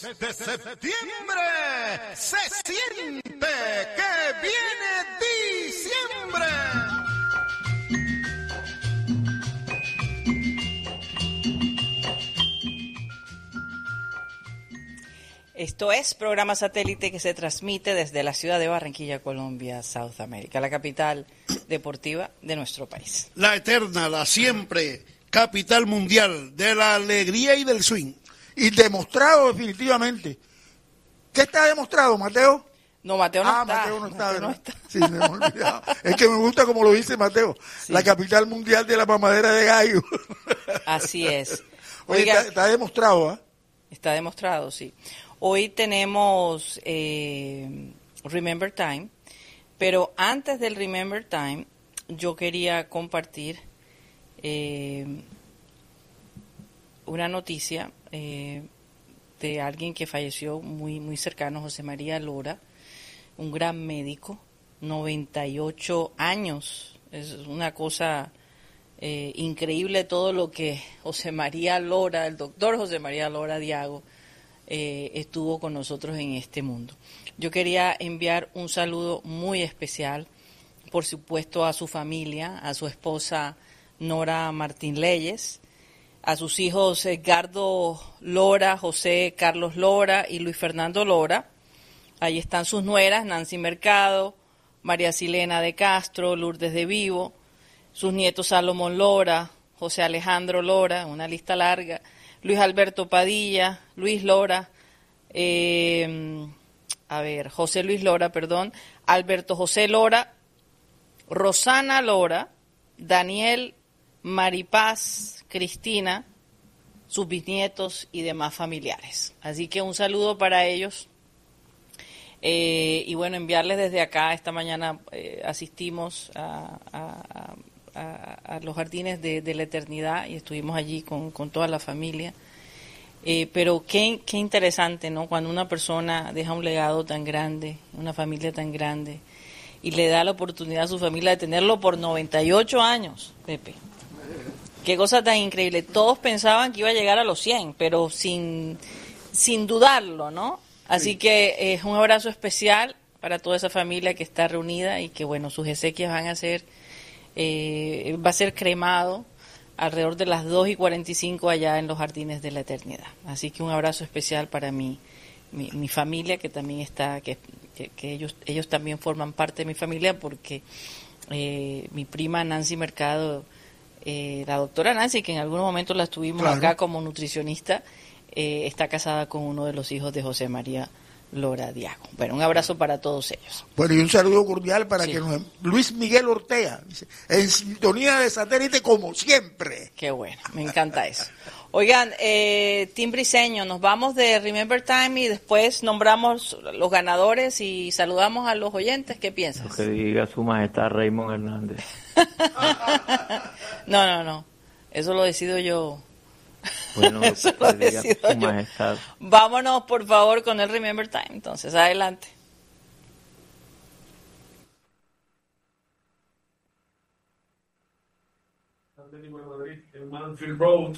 De septiembre se siente que viene diciembre. Esto es programa satélite que se transmite desde la ciudad de Barranquilla, Colombia, South America, la capital deportiva de nuestro país. La eterna, la siempre, capital mundial de la alegría y del swing. Y demostrado definitivamente. ¿Qué está demostrado, Mateo? No, Mateo no está. Mateo no está, Mateo ¿verdad? no está. Sí, me he olvidado. Es que me gusta como lo dice Mateo. Sí. La capital mundial de la mamadera de gallo. Así es. Oye, Oiga, está demostrado, ¿eh? Está demostrado, sí. Hoy tenemos Remember Time, pero antes del Remember Time, yo quería compartir una noticia de alguien que falleció muy cercano, José María Lora, un gran médico, 98 años. Es una cosa increíble todo lo que José María Lora, el doctor José María Lora Diago, estuvo con nosotros en este mundo. Yo quería enviar un saludo muy especial, por supuesto, a su familia, a su esposa Nora Martín Leyes, a sus hijos Edgardo Lora, José Carlos Lora y Luis Fernando Lora. Ahí están sus nueras, Nancy Mercado, María Silena de Castro, Lourdes de Vivo, sus nietos Salomón Lora, José Alejandro Lora, una lista larga, Luis Alberto Padilla, Luis Lora, José Luis Lora, perdón, Alberto José Lora, Rosana Lora, Daniel, Maripaz, Cristina, sus bisnietos y demás familiares. Así que un saludo para ellos. Y bueno, enviarles desde acá, esta mañana asistimos a los jardines de la eternidad y estuvimos allí con toda la familia. Pero qué interesante, ¿no? Cuando una persona deja un legado tan grande, una familia tan grande, y le da la oportunidad a su familia de tenerlo por 98 años, Pepe. Qué cosa tan increíble. Todos pensaban que iba a llegar a los 100, pero sin dudarlo, ¿no? Así que es un abrazo especial para toda esa familia que está reunida y que, bueno, sus exequias van a ser, va a ser cremado alrededor de las 2:45 allá en los Jardines de la Eternidad. Así que un abrazo especial para mi familia, que también está, que ellos también forman parte de mi familia, porque mi prima Nancy Mercado, la doctora Nancy, que en algunos momentos la tuvimos acá como nutricionista, está casada con uno de los hijos de José María Lora Diago. Bueno, un abrazo para todos ellos. Bueno, y un saludo cordial para Luis Miguel Ortega, en sintonía de satélite como siempre. Qué bueno, me encanta eso. Oigan, Tim Briseño, nos vamos de Remember Time y después nombramos los ganadores y saludamos a los oyentes. ¿Qué piensas? Lo que diga su majestad Raymond Hernández. No, eso lo decido yo. Bueno, eso lo decido yo. Majestad. Vámonos, por favor, con el Remember Time. Entonces, adelante. En Mansfield Road.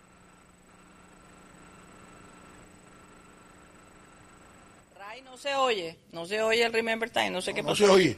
Ray, no se oye el Remember Time, no sé qué pasó. No se oye.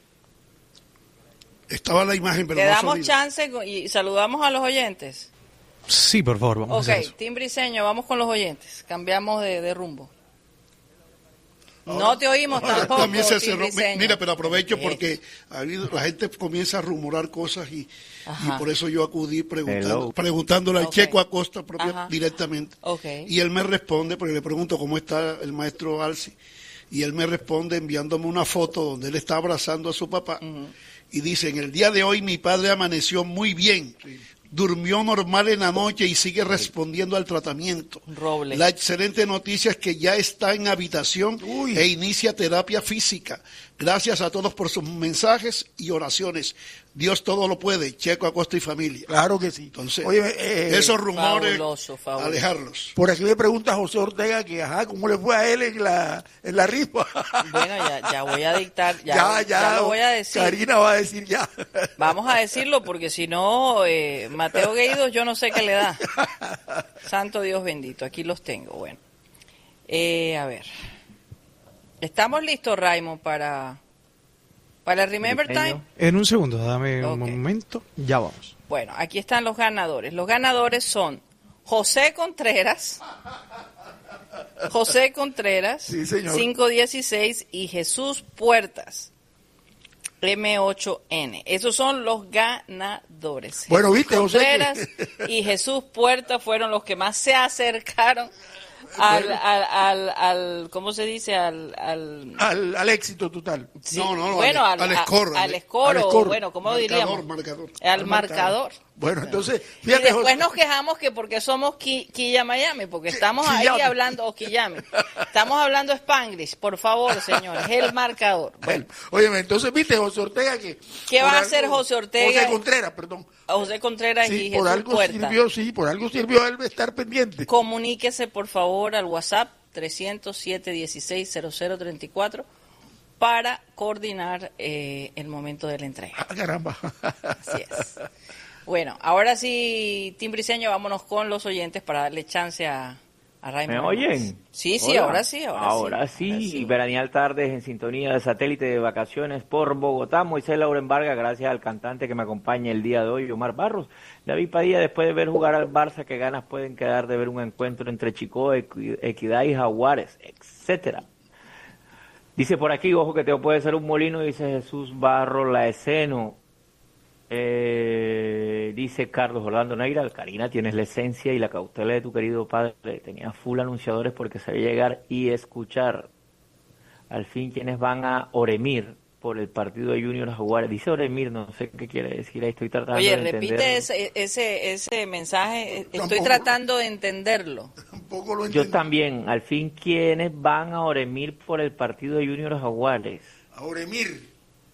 Estaba la imagen, pero le no damos chance y saludamos a los oyentes. Sí, por favor, vamos a hacer eso. Tim Briseño, vamos con los oyentes. Cambiamos de rumbo. No te oímos tampoco. También se cerró. Mira, pero aprovecho porque la gente comienza a rumorar cosas y por eso yo acudí preguntándole al Checo Acosta directamente. Y él me responde, porque le pregunto cómo está el maestro Alci, y él me responde enviándome una foto donde él está abrazando a su papá y dice: en el día de hoy mi padre amaneció muy bien. Sí. Durmió normal en la noche y sigue respondiendo al tratamiento. Roble. La excelente noticia es que ya está en habitación e inicia terapia física. Gracias a todos por sus mensajes y oraciones. Dios todo lo puede. Checo Acosta y familia. Claro que sí. Entonces, esos rumores, fabuloso. alejarlos. Por aquí me pregunta José Ortega que, ¿cómo le fue a él en la rifa? Bueno, ya voy a dictar, ya lo voy a decir. Karina va a decir ya. Vamos a decirlo porque si no, Mateo Gueidos, yo no sé qué le da. Santo Dios bendito, aquí los tengo. Bueno, A ver. ¿Estamos listos, Raymond, para Remember Time? En un segundo, dame un momento. Ya vamos. Bueno, aquí están los ganadores. Los ganadores son José Contreras, sí, señor. 516 y Jesús Puertas, M8N. Esos son los ganadores. Bueno, viste, José. Contreras y Jesús Puertas fueron los que más se acercaron al ¿cómo se dice? Al éxito total. Sí, bueno, al score, bueno, ¿cómo diríamos? Al marcador. Bueno, entonces, fíjate, y después nos quejamos que porque somos Quilla Miami, porque estamos ahí hablando, o Quillami, estamos hablando Spanglish, por favor, señores, el marcador. Bueno, óyeme, entonces, viste, José Ortega, ¿qué va a hacer José Ortega? José Contreras, perdón. José Contreras sí, y Jesús Puerta. Por algo sirvió él estar pendiente. Comuníquese, por favor, al WhatsApp 307-16-0034 para coordinar el momento de la entrega. Ah, caramba. Así es. Bueno, ahora sí, Tim Briceño, vámonos con los oyentes para darle chance a Raymond. ¿Me oyen? Sí, Hola. ahora sí. Veranial tardes en sintonía de satélite de vacaciones por Bogotá. Moisés Lauren Vargas, gracias al cantante que me acompaña el día de hoy, Omar Barros. David Padilla, después de ver jugar al Barça, qué ganas pueden quedar de ver un encuentro entre Chicó, Equidad y Jaguares, etcétera. Dice por aquí, ojo que te puede ser un molino, dice Jesús Barros Laeseno. Dice Carlos Orlando Neira, Karina, tienes la esencia y la cautela de tu querido padre. Tenía full anunciadores porque sabía llegar y escuchar. Al fin, quienes van a Oremir por el partido de Junior Jaguares. Dice Oremir, no sé qué quiere decir ahí, estoy tratando de entenderlo. Repite ese mensaje, estoy tratando de entenderlo. Tampoco lo Yo también, al fin, quienes van a Oremir por el partido de Junior Jaguares. A Oremir.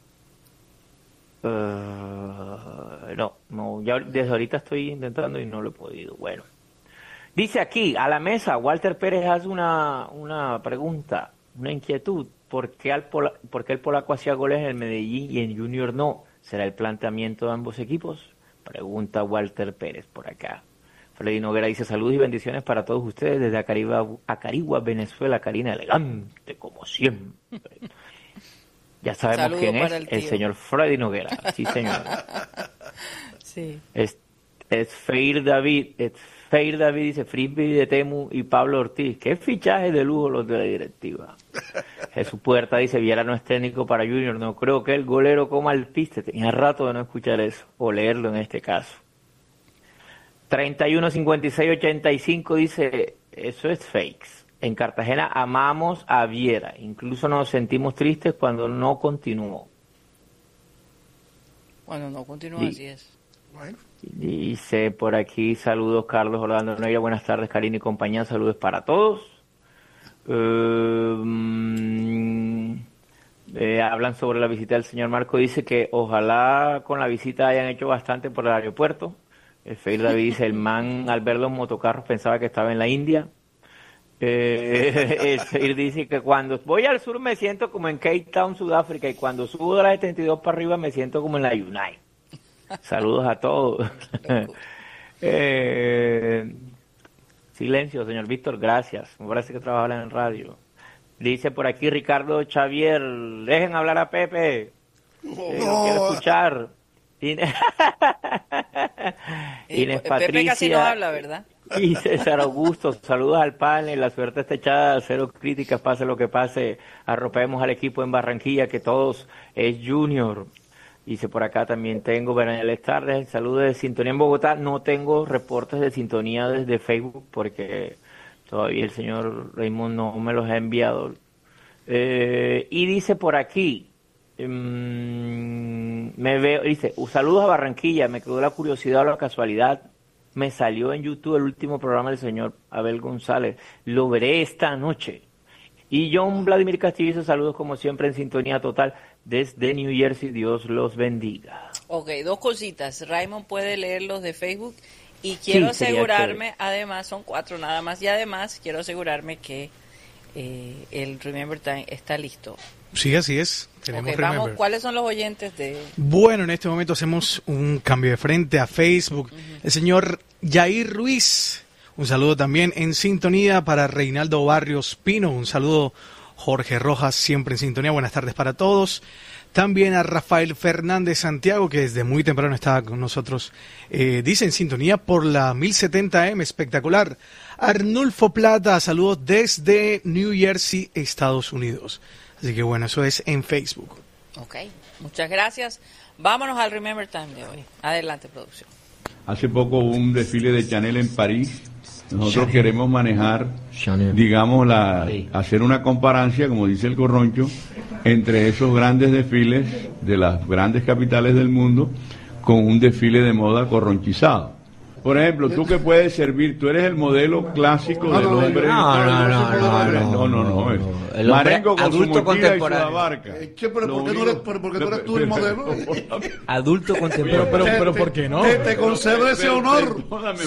No, ya desde ahorita estoy intentando y no lo he podido. Bueno, dice aquí, a la mesa, Walter Pérez hace una pregunta, una inquietud. ¿Por qué el polaco hacía goles en el Medellín y en Junior no? ¿Será el planteamiento de ambos equipos? Pregunta Walter Pérez por acá. Freddy Noguera dice, saludos y bendiciones para todos ustedes desde Acarigua, Venezuela. Karina, elegante como siempre. Ya sabemos quién es, el señor Freddy Noguera. Sí, señor. Sí. Es Feir David, dice Frisbee de Temu y Pablo Ortiz. Qué fichaje de lujo los de la directiva. Jesús Puerta dice, Viera no es técnico para Junior. No creo que el golero coma el piste. Tenía rato de no escuchar eso, o leerlo en este caso. 31-56-85 dice, eso es fakes. En Cartagena amamos a Viera, incluso nos sentimos tristes cuando no continuó. Cuando no continuó, así es. Bueno. Dice por aquí, saludos Carlos Orlando Neira, buenas tardes Karina y compañía, saludos para todos. Hablan sobre la visita del señor Marco, dice que ojalá con la visita hayan hecho bastante por el aeropuerto. El Feir David dice, el man al ver los motocarros pensaba que estaba en la India. Él dice que cuando voy al sur me siento como en Cape Town, Sudáfrica, y cuando subo de la 72 para arriba me siento como en la United. Saludos a todos. Silencio, señor Víctor, gracias. Me parece que trabaja en radio. Dice por aquí Ricardo Xavier, dejen hablar a Pepe. No quiero escuchar. Inés Patricia. Pepe casi no habla, ¿verdad? Y César Augusto, saludos al panel, la suerte está echada, cero críticas, pase lo que pase, arropemos al equipo en Barranquilla, que todos es Junior. Dice por acá también tengo Veraniales tardes, saludos de sintonía en Bogotá, no tengo reportes de sintonía desde Facebook porque todavía el señor Raymond no me los ha enviado. Y dice por aquí, dice, saludos a Barranquilla, me quedó la curiosidad o la casualidad. Me salió en YouTube el último programa del señor Abel González. Lo veré esta noche. Y John Vladimir Castillo, saludos como siempre en sintonía total desde New Jersey. Dios los bendiga. Ok, dos cositas. Raymond puede leerlos de Facebook y quiero asegurarme, además, son 4 nada más, y además quiero asegurarme que el Remember Time está listo. Sí, así es. Tenemos vamos, ¿cuáles son los oyentes de...? Bueno, en este momento hacemos un cambio de frente a Facebook. El señor Jair Ruiz, Un saludo también en sintonía para Reinaldo Barrios Pino. Un saludo Jorge Rojas, siempre en sintonía. Buenas tardes para todos. También a Rafael Fernández Santiago, que desde muy temprano estaba con nosotros. Dice en sintonía por la 1070M, espectacular. Arnulfo Plata, saludos desde New Jersey, Estados Unidos. Así que bueno, eso es en Facebook. Ok, muchas gracias. Vámonos al Remember Time de hoy. Adelante, producción. Hace poco hubo un desfile de Chanel en París. Nosotros queremos manejar, digamos, hacer una comparancia, como dice el Corroncho, entre esos grandes desfiles de las grandes capitales del mundo con un desfile de moda corronchizado. Por ejemplo, tú que puedes servir, tú eres el modelo clásico del hombre. No. El Marengo con adulto su mochila contemporáneo. y su abarca. ¿Por qué no eres tú el modelo? Adulto contemporáneo. Pero ¿por qué no? Te concedo ese honor.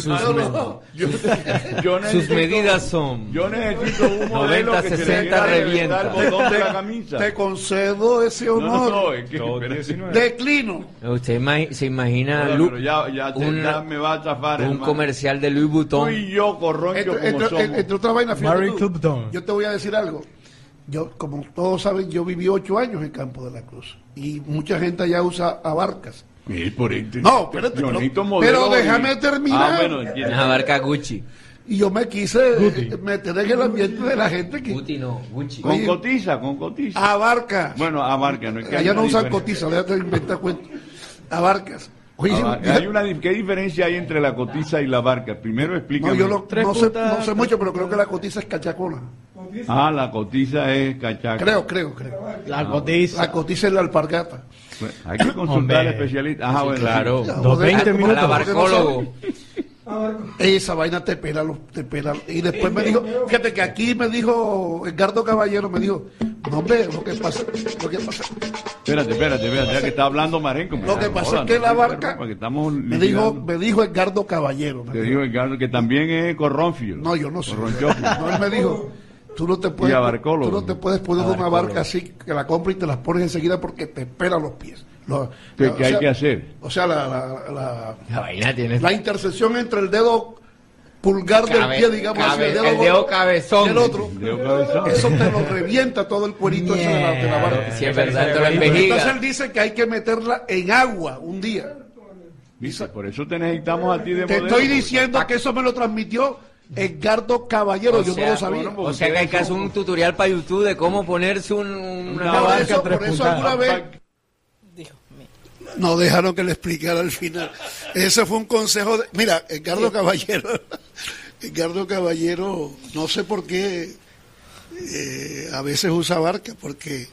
Sus medidas son. Yo necesito un modelo 90, que se 60 le quiera revienta. reventar el botón de la camisa. Te concedo ese honor. Es que, Declino. Usted se imagina pero ya me va a chafar. un comercial de Louis Vuitton. Tú y yo, Corroncho, como somos. Entre otras vainas, Marie fíjate tú, Clapton. yo te voy a decir algo. Yo, como todos saben, yo viví 8 años en Campo de la Cruz. Y mucha gente allá usa abarcas. No, espérate, pero déjame terminar. Una abarca Gucci. Y yo me quise meter en el ambiente de la gente que... Gucci no, Gucci. Con cotiza. Abarcas. Bueno, abarca. No es que Allá no usan diferencia. cotiza, déjate inventar cuentos. Abarcas. Oye, ¿Qué diferencia hay entre la cotiza y la barca? Primero explícame. no, yo no sé mucho, pero creo que la cotiza es cachacona. La cotiza es cachaca. Creo. La cotiza. La cotiza es la alpargata. Bueno, hay que consultar al especialista. Sí, claro. Sí. 20 minutos. Al abarcólogo. Esa vaina te pela. Y después me dijo, fíjate que aquí me dijo Edgardo Caballero, me dijo, no hombre, lo que pasa. Espérate, ya que está hablando Marenco. Lo que pasa es que la barca, me dijo Edgardo Caballero. Te dijo Edgardo, que también es corronfio. No, yo no sé. Corronchofio. No, él me dijo, tú no te puedes poner una barca así, que la compras y te las pones enseguida porque te pelan los pies. ¿Qué hay que hacer? O sea, la vaina tiene... la intersección entre el dedo pulgar del pie, digamos así, el dedo cabezón y el otro, eso te lo revienta todo el cuerito ese de la barca. Si es verdad, te lo envejiga. Entonces él dice que hay que meterla en agua un día. Dice, por eso te necesitamos a ti de Te modelo. estoy diciendo que eso me lo transmitió Edgardo Caballero, yo no lo sabía. O sea que hay que hacer un tutorial para YouTube de cómo ponerse una barca. Por eso alguna vez no dejaron que le explicara al final. Ese fue un consejo mira, Edgardo Caballero, no sé por qué a veces usa barca, porque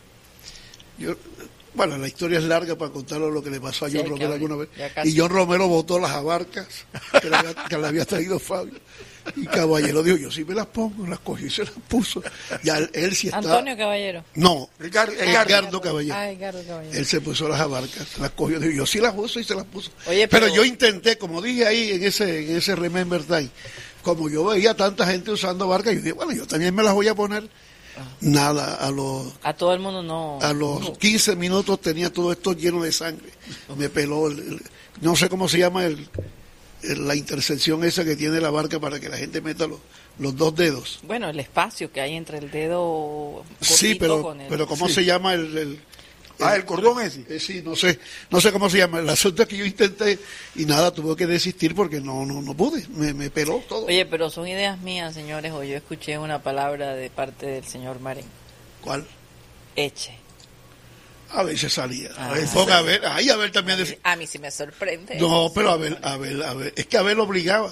la historia es larga para contarlo lo que le pasó a John Romero alguna vez. Y John Romero botó las abarcas que le había traído Fabio. Y Caballero dijo, yo sí me las pongo, las cogió y se las puso. Ya él sí está... Antonio Caballero. No, Edgardo Caballero. Edgardo Caballero. Él se puso las abarcas, las cogió, dijo, yo sí las uso y se las puso. Oye, pero yo intenté, como dije ahí en ese Remember Time, como yo veía tanta gente usando barcas, yo dije, bueno, yo también me las voy a poner. Nada, a todo el mundo no. A los 15 minutos tenía todo esto lleno de sangre. Me peló, no sé cómo se llama la intersección esa que tiene la barca para que la gente meta los dos dedos. Bueno, el espacio que hay entre el dedo. Sí, pero ¿cómo se llama el cordón ese? Sí, no sé cómo se llama. El asunto es que yo intenté y nada, tuve que desistir porque no pude, me peló todo. Oye, pero son ideas mías, señores, o yo escuché una palabra de parte del señor Marín. ¿Cuál? Eche. A veces salía. Abel también decía. A mí sí me sorprende. No, pero Abel, es que Abel obligaba.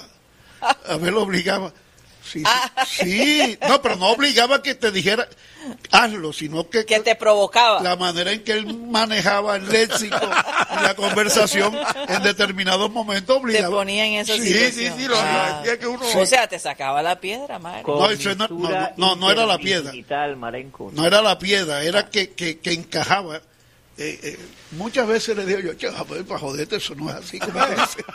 Sí. No, pero no obligaba que te dijera hazlo, sino que te provocaba. La manera en que él manejaba el léxico y la conversación en determinados momentos obligaba. Te ponía en esa situación. Sí, decía que uno... O sea, te sacaba la piedra, Marenco. No era la piedra. No era la piedra, era que encajaba. Muchas veces le digo yo, para joderte, eso no es así como dice.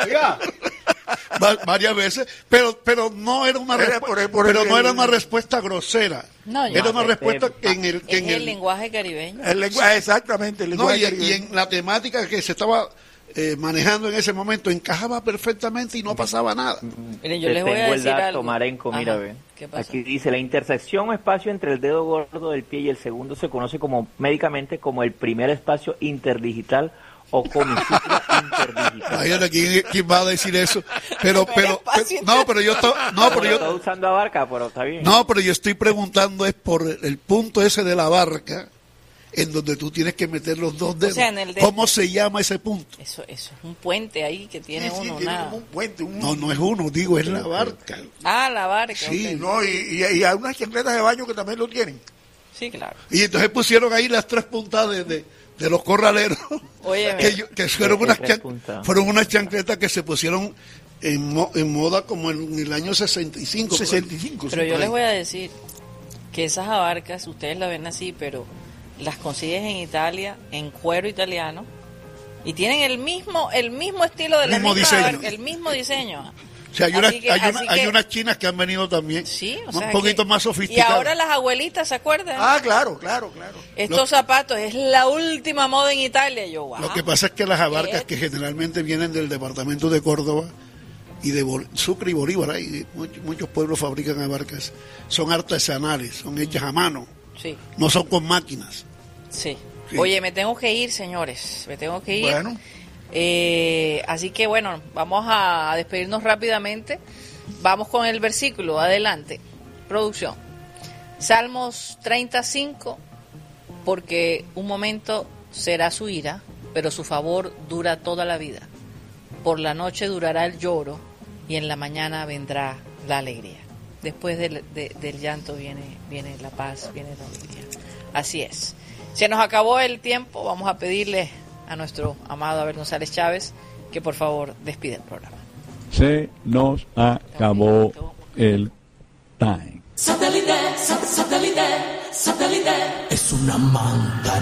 Varias veces, pero no era una era una respuesta grosera. Era una respuesta en el lenguaje caribeño. El lenguaje, exactamente, el lenguaje caribeño. Y en la temática que se estaba manejando en ese momento, encajaba perfectamente y no pasaba nada. Miren, yo les voy a decir algo. Marenco, mira, ve. Aquí dice, la intersección o espacio entre el dedo gordo del pie y el segundo se conoce médicamente como el primer espacio interdigital o comisura interdigital. Ay, ¿quién va a decir eso? Pero yo estoy usando abarca, pero está bien. No, pero yo estoy preguntando es por el punto ese de la barca, en donde tú tienes que meter los dos dedos. O sea, ¿cómo se llama ese punto? Eso es un puente ahí que tiene uno, tiene nada. Como un puente, No es uno, digo, es la barca. Ah, la barca. Sí. Okay. No, y hay unas chancletas de baño que también lo tienen. Sí, claro. Y entonces pusieron ahí las 3 puntas de los corraleros. Óyeme. que fueron unas chancletas que se pusieron en moda como en el año 65. Pero yo les voy a decir que esas abarcas, ustedes las ven así, pero las consigues en Italia, en cuero italiano, y tienen el mismo estilo de la misma abarca, el mismo diseño. O sea, hay unas chinas que han venido también, sí, un poquito más sofisticadas. Y ahora las abuelitas, ¿se acuerdan? Ah, claro. Estos zapatos es la última moda en Italia. Lo que pasa es que las abarcas que generalmente vienen del departamento de Córdoba y de Sucre y Bolívar, muchos pueblos fabrican abarcas, son artesanales, son hechas a mano. Sí. No son con máquinas. Sí. Oye, me tengo que ir, señores. Me tengo que ir. Bueno. Así que bueno, vamos a despedirnos rápidamente. Vamos con el versículo. Adelante. Producción. Salmos 35. Porque un momento será su ira, pero su favor dura toda la vida. Por la noche durará el lloro y en la mañana vendrá la alegría. Después del llanto viene la paz, viene la alegría. Así es. Se nos acabó el tiempo. Vamos a pedirle a nuestro amado Abel González Chávez que por favor despide el programa. Se nos acabó el time. Satélite es una manda.